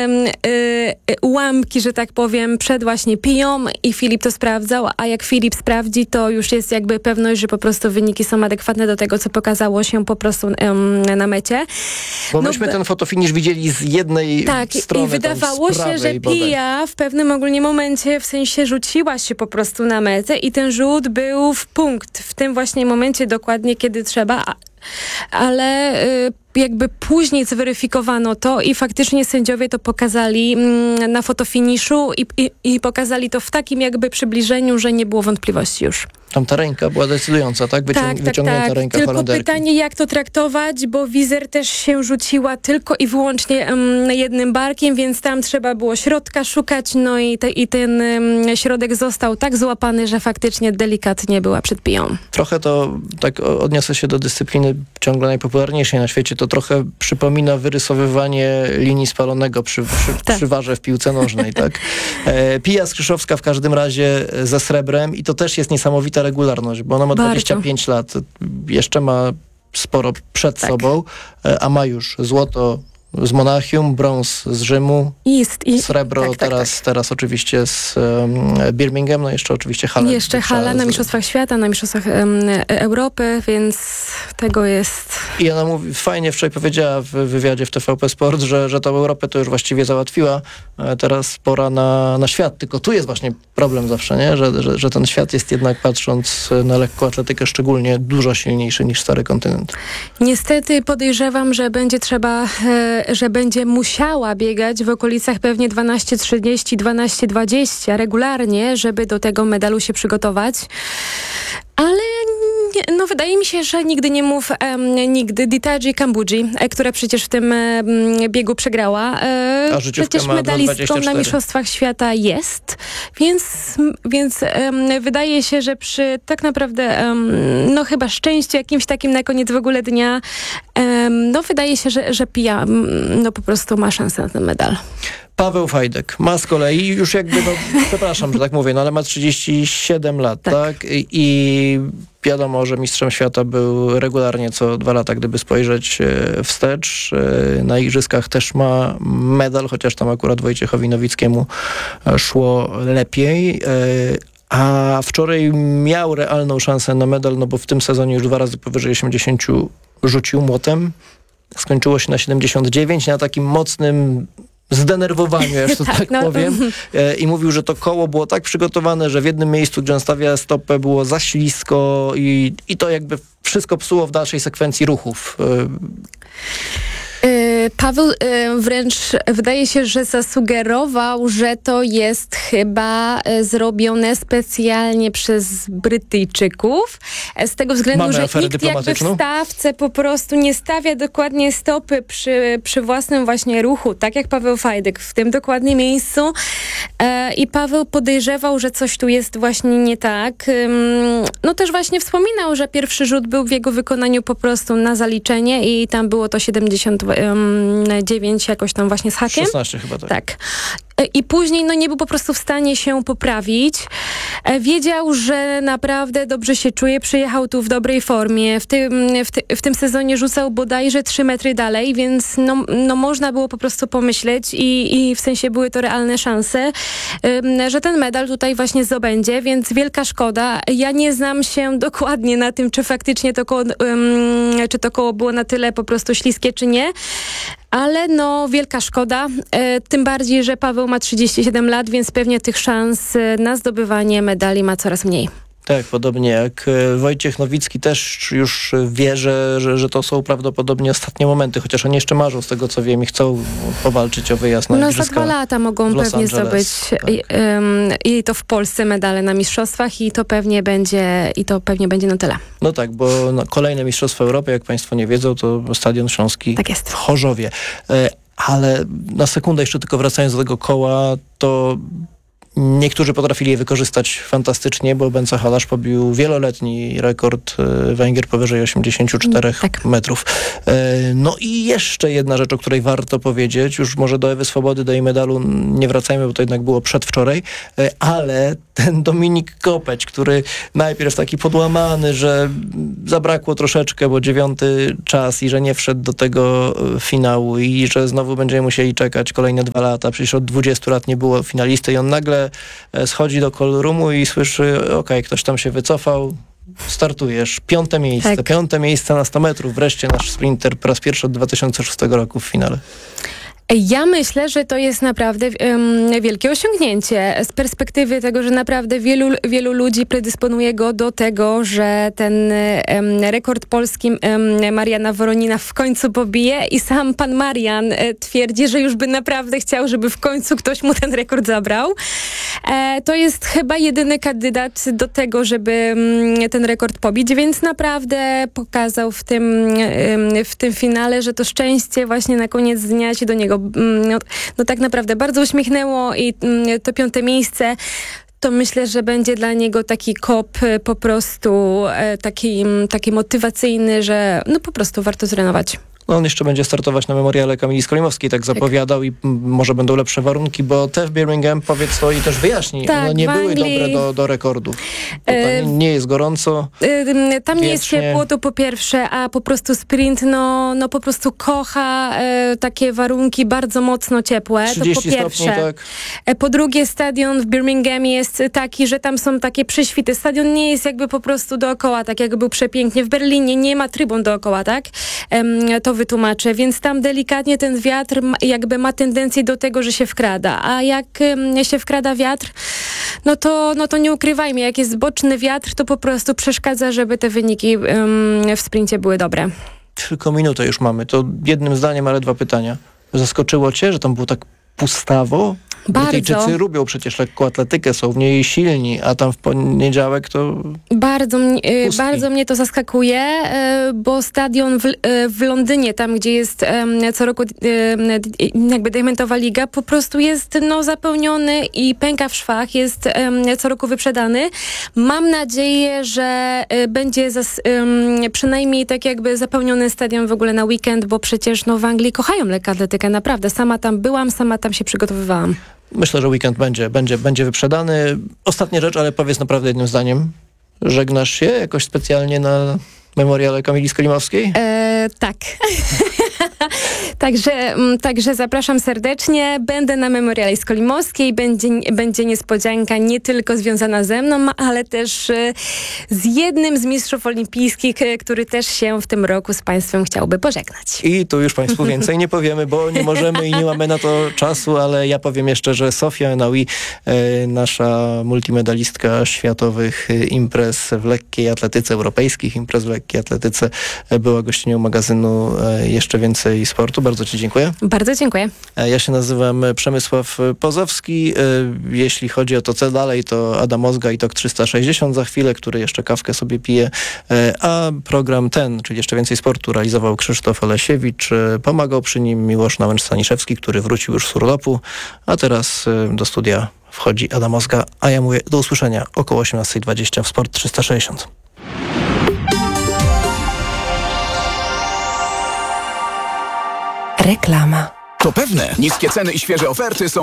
ułamki, że tak powiem, przed właśnie Piją i Filip to sprawdzał, a jak Filip sprawdzi, to już jest jakby pewność, że po prostu wyniki są adekwatne do tego, co pokazało się po prostu na mecie. Bo myśmy ten fotofinisz widzieli z jednej strony. I wydawało się, że Pija w pewnym ogólnie momencie w sensie rzuciła się po prostu na metę i ten rzut był w punkt, w tym właśnie momencie dokładnie, kiedy trzeba, ale jakby później zweryfikowano to i faktycznie sędziowie to pokazali na fotofiniszu i pokazali to w takim jakby przybliżeniu, że nie było wątpliwości już. Tam ta ręka była decydująca, tak? Wyciągnięta ręka Tylko Holenderki. pytanie, jak to traktować, bo Wizer też się rzuciła tylko i wyłącznie jednym barkiem, więc tam trzeba było środka szukać, no i ten środek został tak złapany, że faktycznie delikatnie była przed Piją. Trochę to, tak odniosę się do dyscypliny ciągle najpopularniejszej na świecie, to trochę przypomina wyrysowywanie linii spalonego przy warze w piłce nożnej, tak? Pija Skrzyszowska w każdym razie ze srebrem i to też jest niesamowita regularność, bo ona ma 25 lat, jeszcze ma sporo przed sobą, a ma już złoto z Monachium, brąz z Rzymu, srebro teraz oczywiście z Birmingham, no jeszcze oczywiście hala. Jeszcze hala na Mistrzostwach Świata, na Mistrzostwach Europy, więc tego jest... I ona mówi, fajnie wczoraj powiedziała w wywiadzie w TVP Sport, że tą Europę to już właściwie załatwiła, teraz pora na świat, tylko tu jest właśnie problem zawsze, nie? Że ten świat jest jednak, patrząc na lekkoatletykę szczególnie, dużo silniejszy niż stary kontynent. Niestety podejrzewam, że będzie trzeba że będzie musiała biegać w okolicach pewnie 12:30, 12:20 regularnie, żeby do tego medalu się przygotować. Ale no wydaje mi się, że nigdy nie mów nigdy. Ditage Kambodży, która przecież w tym biegu przegrała. Przecież medalistką na Mistrzostwach Świata jest. Więc wydaje się, że przy tak naprawdę no chyba szczęściu jakimś takim na koniec w ogóle dnia no wydaje się, że Pija no po prostu ma szansę na ten medal. Paweł Fajdek ma z kolei już jakby, no przepraszam, że tak mówię, no ale ma 37 lat, tak? I wiadomo, że mistrzem świata był regularnie co 2 lata, gdyby spojrzeć wstecz. Na igrzyskach też ma medal, chociaż tam akurat Wojciechowi Nowickiemu szło lepiej. A wczoraj miał realną szansę na medal, no bo w tym sezonie już 2 razy powyżej 80 rzucił młotem. Skończyło się na 79, na takim mocnym zdenerwowaniu, ja to tak powiem. I mówił, że to koło było tak przygotowane, że w jednym miejscu, gdzie on stawia stopę, było za ślisko i to jakby wszystko psuło w dalszej sekwencji ruchów. Paweł wręcz wydaje się, że zasugerował, że to jest chyba zrobione specjalnie przez Brytyjczyków. Z tego względu, że nikt jakby w stawce po prostu nie stawia dokładnie stopy przy własnym właśnie ruchu, tak jak Paweł Fajdek w tym dokładnie miejscu. I Paweł podejrzewał, że coś tu jest właśnie nie tak. No też właśnie wspominał, że pierwszy rzut był w jego wykonaniu po prostu na zaliczenie i tam było to 79 jakoś tam właśnie z hakiem. 16 chyba, tak. Tak. I później no nie był po prostu w stanie się poprawić. Wiedział, że naprawdę dobrze się czuje. Przyjechał tu w dobrej formie. W tym sezonie rzucał bodajże 3 metry dalej, więc no można było po prostu pomyśleć i w sensie były to realne szanse, że ten medal tutaj właśnie zdobędzie, więc wielka szkoda. Ja nie znam się dokładnie na tym, czy faktycznie czy to koło było na tyle po prostu śliskie, czy nie. Ale no wielka szkoda, tym bardziej, że Paweł ma 37 lat, więc pewnie tych szans na zdobywanie medali ma coraz mniej. Tak, podobnie jak Wojciech Nowicki też już wie, że to są prawdopodobnie ostatnie momenty, chociaż oni jeszcze marzą z tego, co wiem i chcą powalczyć o wyjazd na igrzyska. No za 2 lata mogą pewnie zdobyć i to w Polsce medale na mistrzostwach i to pewnie będzie na tyle. No tak, bo kolejne Mistrzostwa Europy, jak Państwo nie wiedzą, to Stadion Śląski tak jest. w Chorzowie. Ale na sekundę jeszcze tylko wracając do tego koła, to Niektórzy potrafili je wykorzystać fantastycznie, bo Bence Halasz pobił wieloletni rekord Węgier powyżej 84 metrów. No i jeszcze jedna rzecz, o której warto powiedzieć, już może do Ewy Swobody, do jej medalu nie wracajmy, bo to jednak było przedwczoraj, ale ten Dominik Kopeć, który najpierw taki podłamany, że zabrakło troszeczkę, bo 9. czas i że nie wszedł do tego finału i że znowu będziemy musieli czekać kolejne 2 lata, przecież od 20 lat nie było finalisty i on nagle schodzi do call roomu i słyszy, okej, ktoś tam się wycofał, startujesz. 5. miejsce. Tak. 5. miejsce na 100 metrów. Wreszcie nasz sprinter po raz pierwszy od 2006 roku w finale. Ja myślę, że to jest naprawdę wielkie osiągnięcie z perspektywy tego, że naprawdę wielu ludzi predysponuje go do tego, że ten rekord polski Mariana Woronina w końcu pobije i sam pan Marian twierdzi, że już by naprawdę chciał, żeby w końcu ktoś mu ten rekord zabrał. To jest chyba jedyny kandydat do tego, żeby ten rekord pobić, więc naprawdę pokazał w tym finale, że to szczęście właśnie na koniec dnia się do niego no tak naprawdę bardzo uśmiechnęło i to 5. miejsce to myślę, że będzie dla niego taki kop po prostu taki motywacyjny, że no po prostu warto trenować. No on jeszcze będzie startować na memoriale Kamili Skolimowskiej, tak zapowiadał i może będą lepsze warunki, bo te w Birmingham, powiedz to i też wyjaśnij, tak, one nie były dobre do rekordów. Nie jest gorąco, tam nie jest ciepło, to po pierwsze, a po prostu sprint, no po prostu kocha takie warunki bardzo mocno ciepłe. 30 to po pierwsze. stopni, tak. Po drugie, stadion w Birmingham jest taki, że tam są takie prześwity. Stadion nie jest jakby po prostu dookoła, tak jak był przepięknie. W Berlinie nie ma trybun dookoła, tak? To wytłumaczę, więc tam delikatnie ten wiatr jakby ma tendencję do tego, że się wkrada, a jak się wkrada wiatr, no to nie ukrywajmy, jak jest boczny wiatr, to po prostu przeszkadza, żeby te wyniki w sprincie były dobre. Tylko minutę już mamy, to jednym zdaniem, ale 2 pytania. Zaskoczyło cię, że tam było tak pustawo? Brytyjczycy lubią przecież lekkoatletykę, są w niej silni, a tam w poniedziałek to... Bardzo mnie to zaskakuje, bo stadion w Londynie, tam gdzie jest co roku jakby Diamentowa Liga, po prostu jest zapełniony i pęka w szwach, jest co roku wyprzedany. Mam nadzieję, że będzie przynajmniej tak jakby zapełniony stadion w ogóle na weekend, bo przecież w Anglii kochają lekkoatletykę, naprawdę. Sama tam byłam, sama tam się przygotowywałam. Myślę, że weekend będzie wyprzedany. Ostatnia rzecz, ale powiedz naprawdę jednym zdaniem. Żegnasz się jakoś specjalnie na memoriale Kamili Skolimowskiej? Tak. Także zapraszam serdecznie. Będę na memoriale Skolimowskiej. Będzie niespodzianka nie tylko związana ze mną, ale też z jednym z mistrzów olimpijskich, który też się w tym roku z państwem chciałby pożegnać. I tu już państwu więcej nie powiemy, bo nie możemy i nie mamy na to czasu, ale ja powiem jeszcze, że Sofia Enaoui, nasza multimedalistka światowych imprez w lekkiej atletyce, europejskich imprez w lekkiej atletyce, była gościnią magazynu Jeszcze Więcej Sportu. Bardzo ci dziękuję. Bardzo dziękuję. Ja się nazywam Przemysław Pozowski. Jeśli chodzi o to, co dalej, to Adam Mozga i TOK 360 za chwilę, który jeszcze kawkę sobie pije. A program ten, czyli Jeszcze Więcej Sportu, realizował Krzysztof Olesiewicz. Pomagał przy nim Miłosz Nałęcz-Staniszewski, który wrócił już z urlopu. A teraz do studia wchodzi Adam Mozga, a ja mówię do usłyszenia około 18:20 w Sport 360. Reklama. To pewne, niskie ceny i świeże oferty są